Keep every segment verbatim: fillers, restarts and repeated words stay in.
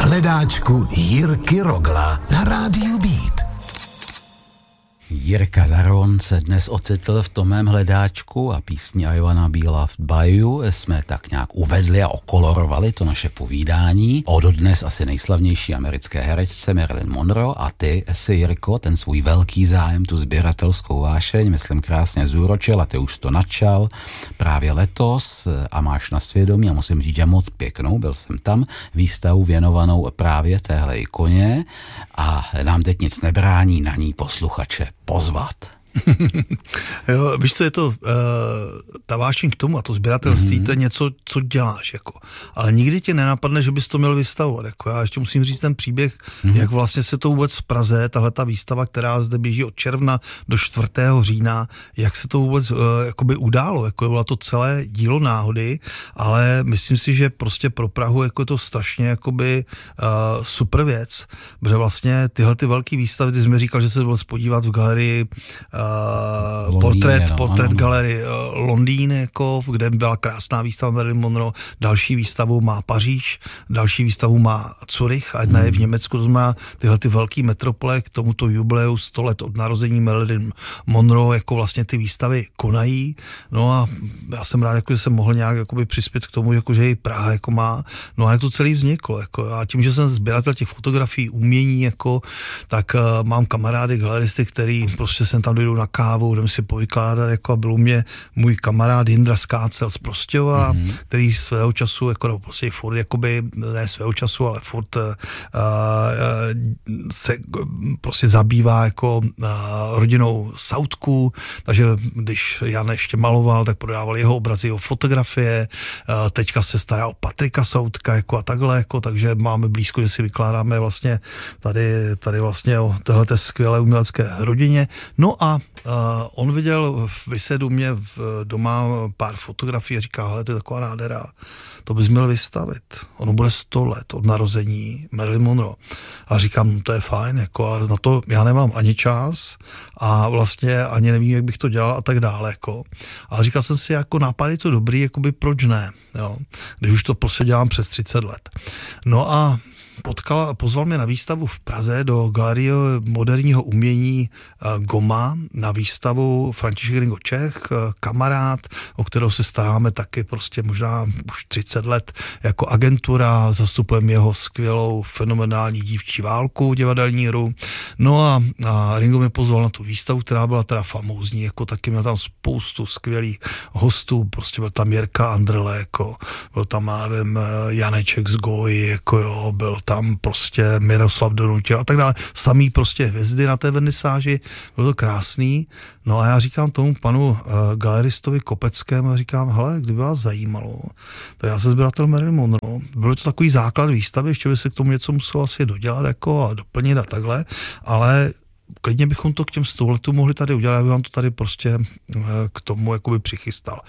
hledáčku Jirky Rogla na rádiu Beat. Jirka Daron se dnes ocitl v tom mém hledáčku a písni I Wanna Be Loved by You jsme tak nějak uvedli a okolorovali to naše povídání o dodnes asi nejslavnější americké herečce Marilyn Monroe a ty si, Jirko, ten svůj velký zájem, tu sběratelskou vášeň, myslím, krásně zúročil a ty už to načal právě letos a máš na svědomí a musím říct, že moc pěknou, byl jsem tam, výstavu věnovanou právě téhle ikoně a nám teď nic nebrání na ní posluchače pozvat. Jo, víš co, je to, uh, ta vášeň k tomu a to sběratelství, mm-hmm. to je něco, co děláš, jako. Ale nikdy ti nenapadne, že bys to měl vystavovat, jako. Já ještě musím říct ten příběh, mm-hmm. jak vlastně se to vůbec v Praze, tahle ta výstava, která zde běží od června do čtvrtého října, jak se to vůbec uh, jakoby událo, jako bylo to celé dílo náhody, ale myslím si, že prostě pro Prahu jako je to strašně jakoby uh, super věc, protože vlastně tyhle ty velké výstavy, ty jsi mi říkal, že se byl podívat v galerii uh, Uh, portrét, no, portrét galerie uh, Londýn, jako, kde byla krásná výstava Marilyn Monroe, další výstavu má Paříž, další výstavu má Zurich a jedna hmm. je v Německu, to znamená tyhle ty velký metropole k tomuto jubileu sto let od narození Marilyn Monroe, jako vlastně ty výstavy konají, no a já jsem rád, jako, že jsem mohl nějak jakoby přispět k tomu, jako, že i Praha jako má, no a jak to celý vzniklo, jako, a tím, že jsem sběratel těch fotografií, umění, jako, tak uh, mám kamarády, galeristy, který prostě jsem tam dojdu na kávu, jdem si povykládat, jako a byl u mě můj kamarád Jindra Skácel z Prostějova, mm-hmm. který svého času, jako no, prostě furt, jakoby, ne svého času, ale furt uh, uh, se prostě zabývá jako uh, rodinou Southků, takže když Jan ještě maloval, tak prodával jeho obrazy, jeho fotografie, uh, teďka se stará o Patrika Southka, jako a takhle, jako, takže máme blízko, že si vykládáme vlastně tady, tady vlastně o téhleté skvělé umělecké rodině. No a Uh, on viděl vyset u mě v, doma pár fotografií a říká, hele, to je taková nádhera, to bys měl vystavit. Ono bude sto let od narození Marilyn Monroe. A říkám, no, to je fajn, jako, ale na to já nemám ani čas a vlastně ani nevím, jak bych to dělal a tak dále. Jako. Ale říkal jsem si, jako nápad je to dobrý, jakoby proč ne, jo? Když už to prostě dělám přes třicet let. No a potkal, pozval mě na výstavu v Praze do Galerie moderního umění Goma na výstavu František Ringo Čech, kamarád, o kterého se staráme taky prostě možná už třicet let jako agentura, zastupujeme jeho skvělou fenomenální dívčí válku, divadelní hru. No a, a Ringo mě pozval na tu výstavu, která byla teda famózní, jako taky měl tam spoustu skvělých hostů, prostě byl tam Jirka Andrle, jako, byl tam, já nevím, Janeček z Goji, jako jo, byl tam prostě Miroslav Donutil a tak dále. Samý prostě hvězdy na té vernisáži, bylo to krásný. No a já říkám tomu panu uh, galeristovi Kopeckému a říkám, hele, kdyby vás zajímalo, to já jsem sběratel Marilyn Monroe, byl to takový základ výstavy, ještě by se k tomu něco muselo asi dodělat jako a doplnit a takhle, ale klidně bychom to k těm sto letům mohli tady udělat, já bych vám to tady prostě uh, k tomu jakoby přichystal.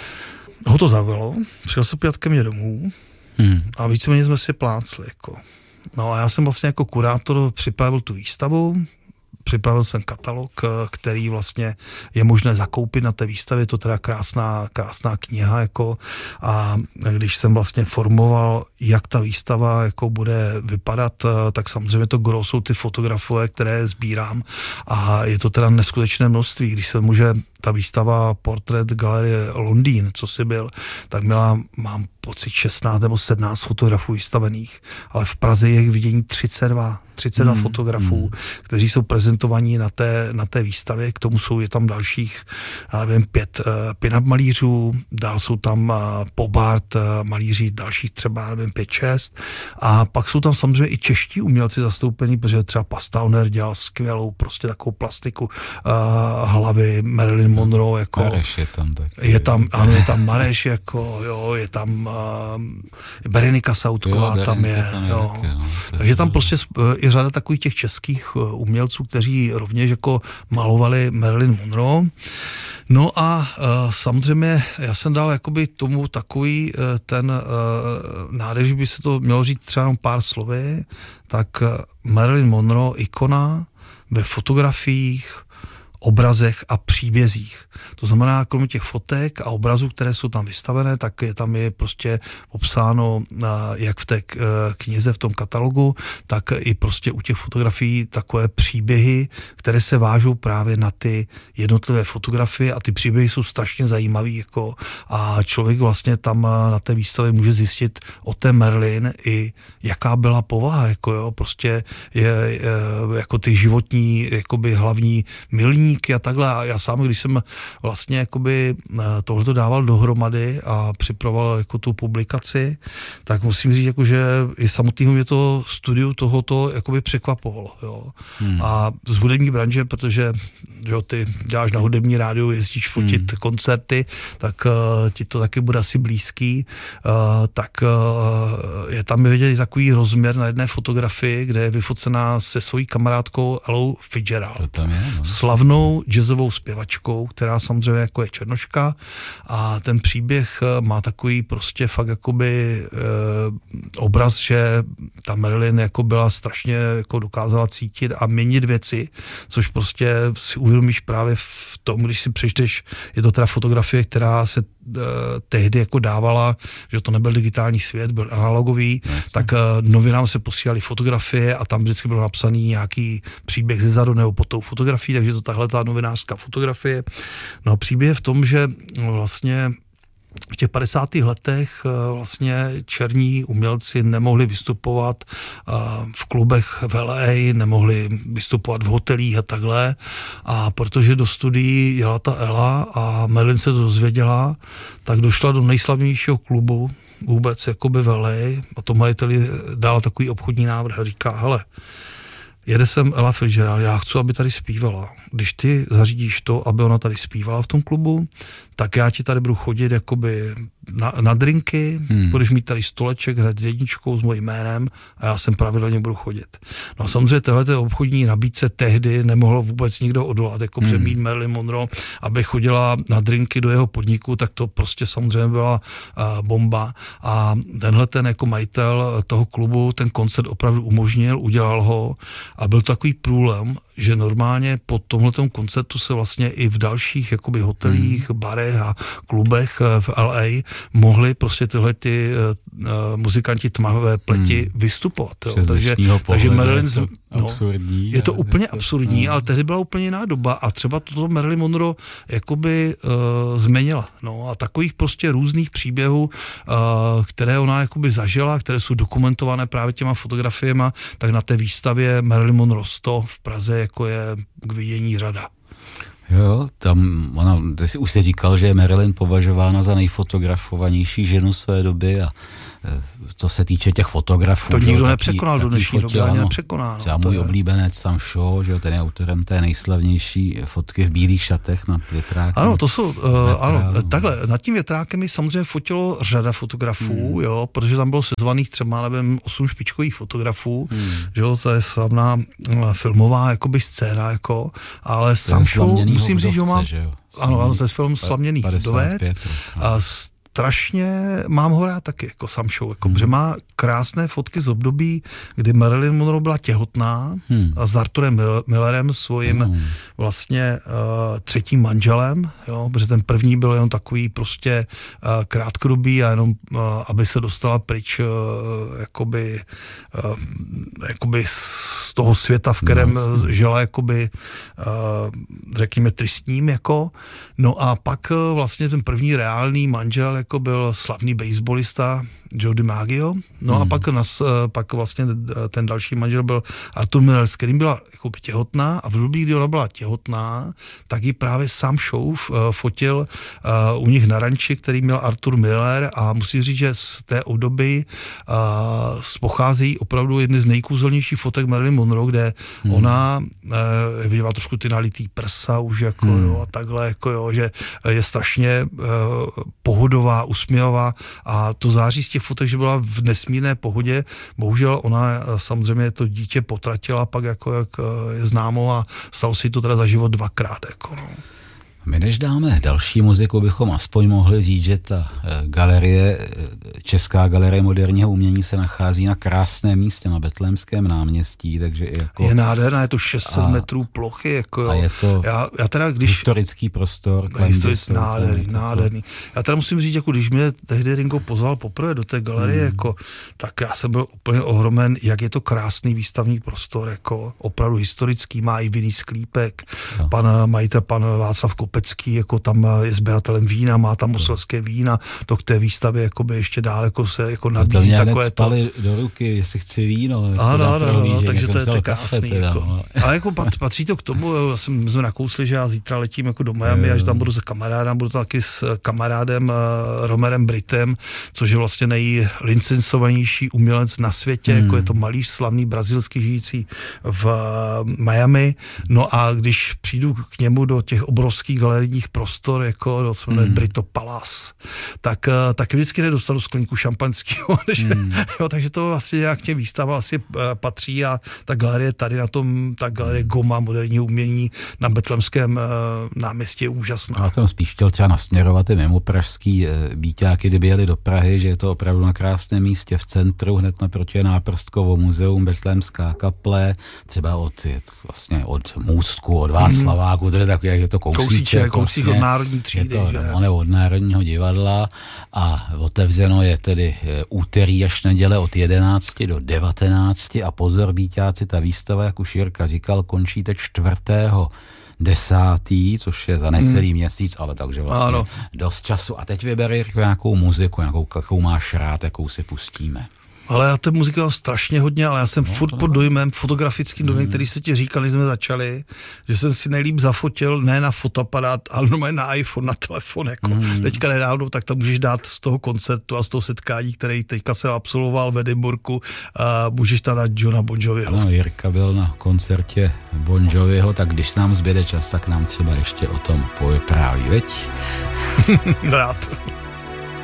Ho to zaujalo, přijel se pět ke mně domů hmm. a víceméně jsme si plácli, jako. No a já jsem vlastně jako kurátor připravil tu výstavu, připravil jsem katalog, který vlastně je možné zakoupit na té výstavě, je to teda krásná, krásná kniha, jako, a když jsem vlastně formoval, jak ta výstava jako bude vypadat, tak samozřejmě to gros jsou ty fotografové, které sbírám a je to teda neskutečné množství, když se může ta výstava Portrait Galerie Londýn, co si byl, tak měla, mám pocit, šestnáct nebo sedmnáct fotografů vystavených, ale v Praze je vidění třicet dva, třicet dva hmm. fotografů, hmm. kteří jsou prezentovaní na té, na té výstavě, k tomu jsou je tam dalších, já nevím, pět uh, pin-up malířů, dál jsou tam uh, pop art uh, malíři, dalších třeba, nevím, pět, šest a pak jsou tam samozřejmě i čeští umělci zastoupení, protože třeba Pastauner dělal skvělou prostě takovou plastiku uh, hlavy Marilyn Monroe, jako. Mareš je tam taky. Je tam, ano, je tam Mareš, jako, jo, je tam uh, Berenika Soutková, jo, tam je, tam je jo. Taky, no, takže tam prostě i řada takových těch českých umělců, kteří rovněž jako malovali Marilyn Monroe. No a uh, samozřejmě já jsem dal jakoby tomu takový uh, ten uh, nádej, že by se to mělo říct třeba pár slovy, tak uh, Marilyn Monroe, ikona ve fotografiích obrazech a příbězích. To znamená, kromě těch fotek a obrazů, které jsou tam vystavené, tak je tam je prostě obsáno jak v té knize, v tom katalogu, tak i prostě u těch fotografií takové příběhy, které se vážou právě na ty jednotlivé fotografie a ty příběhy jsou strašně zajímavý jako a člověk vlastně tam na té výstavě může zjistit o té Marilyn i jaká byla povaha, jako jo, prostě je, je jako ty životní jakoby hlavní milníky a takhle a já sám, když jsem vlastně jakoby tohleto dával dohromady a připravoval jako tu publikaci, tak musím říct, jako, že i samotného mě to studiu tohoto jakoby překvapovalo, jo. Hmm. A z hudební branže, protože jo, ty děláš na hudební rádiu, jezdíš fotit hmm. koncerty, tak uh, ti to taky bude asi blízký, uh, tak uh, je tam vidět takový rozměr na jedné fotografii, kde je vyfocená se svojí kamarádkou Ellou Fitzgerald. To tam je, no. Slavnou jazzovou zpěvačkou, která samozřejmě jako je černoška a ten příběh má takový prostě fakt jakoby uh, obraz, že ta Marilyn jako byla strašně jako dokázala cítit a měnit věci, což prostě si uvědomíš právě v tom, když si přečteš, je to teda fotografie, která se uh, tehdy jako dávala, že to nebyl digitální svět, byl analogový, Jasně. tak uh, novinám se posílali fotografie a tam vždycky byl napsaný nějaký příběh zezadu nebo pod tou fotografií, takže to tahle ta novinářská fotografie. No a příběh je v tom, že vlastně v těch padesátých letech vlastně černí umělci nemohli vystupovat v klubech v L A, nemohli vystupovat v hotelích a takhle. A protože do studií jela ta Ella a Marilyn se to dozvěděla, tak došla do nejslavnějšího klubu vůbec jakoby v L A a to majiteli dala takový obchodní návrh a říká, hele, jede sem Ella Fitzgerald, já chci, aby tady zpívala. Když ty zařídíš to, aby ona tady zpívala v tom klubu, tak já ti tady budu chodit jakoby na, na drinky, hmm. budeš mít tady stoleček hned s jedničkou, s mojím jménem a já sem pravidelně budu chodit. No a samozřejmě téhleté obchodní nabídce tehdy nemohlo vůbec nikdo odolat, jako hmm. přemít Marilyn Monroe, aby chodila na drinky do jeho podniku, tak to prostě samozřejmě byla uh, bomba a tenhle ten jako majitel toho klubu ten koncert opravdu umožnil, udělal ho a byl to takový průlom, že normálně po tomhletom koncertu se vlastně i v dalších jakoby hotelích, hmm. barech a klubech v L A mohli prostě tyhle ty uh, muzikanti tmavé pleti hmm. vystupovat. Jo. Takže, takže Marilyn, je to no, absurdní. Je to úplně je to, absurdní, no. ale tehdy byla úplně jiná doba a třeba toto Marilyn Monroe jakoby uh, změnila. No a takových prostě různých příběhů, uh, které ona jakoby zažila, které jsou dokumentované právě těma fotografiema, tak na té výstavě Marilyn Monroe sto v Praze jako je k vidění řada. Jo, tam ona, ty si už si říkal, že je Marilyn považována za nejfotografovanější ženu své doby a co se týče těch fotografů. To nikdo nepřekonal do dnešní doby, ani nepřekoná. Třeba můj je. oblíbenec Sam Shaw, že jo, ten je autorem té nejslavnější fotky v bílých šatech nad větrákem. Ano, to jsou, uh, ano, takhle, nad tím větrákem mi samozřejmě fotilo řada fotografů, hmm. jo, protože tam bylo sezvaných třeba, nevím, osm špičkových fotografů, hmm. že jo, to je slavná uh, filmová, jakoby scéna, jako, ale Sam Shaw, musím říct, že ho mám, ano, ano, to je film Slaměný vdovec, a strašně mám ho rád taky, jako Sam Shaw, jako, hmm. protože má krásné fotky z období, kdy Marilyn Monroe byla těhotná hmm. a s Arturem Millerem, svým hmm. vlastně uh, třetím manželem, jo, protože ten první byl jenom takový prostě uh, krátkodobý a jenom, uh, aby se dostala pryč uh, jakoby, uh, jakoby z toho světa, v kterém no, žila jakoby, uh, řekněme, tristním, jako. No a pak uh, vlastně ten první reálný manžel jako byl slavný baseballista Joe DiMaggio, no hmm. a pak, nas, pak vlastně ten další manžel byl Arthur Miller, s kterým byla jako těhotná a v době, kdy ona byla těhotná, tak ji právě Sam Shaw fotil uh, u nich na ranči, který měl Arthur Miller a musím říct, že z té doby uh, pocházejí opravdu jedny z nejkouzelnějších fotek Marilyn Monroe, kde hmm. ona uh, vydělá trošku ty nalitý prsa už jako hmm. jo, a takhle jako jo, že je strašně uh, pohodová, usměvavá a to září z těch fotek, že byla v nesmírné pohodě. Bohužel ona samozřejmě to dítě potratila pak, jako jak je známo a stalo si to teda za život dvakrát. Jako no. My než dáme další muziku, bychom aspoň mohli říct, že ta galerie, Česká galerie moderního umění se nachází na krásném místě na Betlémském náměstí, takže jako... Je nádherná, je to šest set metrů plochy, jako jo. A je to já, já teda, když, historický prostor. Historický, nádherný, nádherný. Já teda musím říct, jako když mě tehdy Ringo pozval poprvé do té galerie, hmm. jako, tak já jsem byl úplně ohromen, jak je to krásný výstavní prostor, jako opravdu historický, má i vinný sklípek, no. Pan majitel, pan Václav Kopecký, jako tam je sběratelem vína, má tam moselské vína, to k té výstavě jakoby ještě dál jako se jako nabízí no, takové to. Spali do ruky, jestli chci víno. Ano, ano, ano, takže to je, to je krásný. Teda, jako. no. Ale jako patří to k tomu, já jsem, jsme nakousli, že já zítra letím jako do Miami, až tam budu se kamarádem, budu tam taky s kamarádem uh, Romerem Britem, což je vlastně nejlicencovanější umělec na světě, hmm. jako je to malíř slavný brazilský žijící v uh, Miami. No a když přijdu k němu do těch obrovských galerijních prostor, jako do co jmenuje hmm. Brito Palace, tak, uh, tak vždycky nedostanu sklinku šampaňského, hmm. jo, takže to vlastně nějak těm výstava vlastně uh, patří a ta galerie tady na tom, ta galerie Goma moderního umění na Betlémském uh, náměstí je úžasná. Já jsem spíš chtěl třeba nasměrovat i mimo pražský býťáky, kdyby jeli do Prahy, že je to opravdu na krásném místě v centru, hned naproti je Náprstkovo muzeum, Betlémská kaple, třeba od, vlastně od Můstku, od Václaváku, to je takový, jak je to kousíček. Kousíček, kousík od Národní třídy. Je to, že? No, od Národního divadla a otevřeno je tedy úterý až neděle od jedenácti do devatenácti a pozor býťáci, ta výstava, jak už Jirka říkal, končíte čtvrtého desátý, což je za necelý hmm. měsíc, ale takže vlastně ano. dost času. A teď vyber nějakou muziku, nějakou, jakou máš rád, jakou si pustíme. Ale já té muziky mám strašně hodně, ale já jsem no, furt pod dojmem, fotografickým dojmem, mm. který se ti říkal, když jsme začali, že jsem si nejlíp zafotil, ne na fotoaparát, ale no na iPhone, na telefon, jako mm. teďka nedávno, tak to můžeš dát z toho koncertu a z toho setkání, který teďka se absolvoval v Edinburghu, a můžeš tam dát Johna Bon Joviho. Ano, Jirka byl na koncertě Bon Joviho, tak když nám zbyde čas, tak nám třeba ještě o tom povypráví, veď? Rád.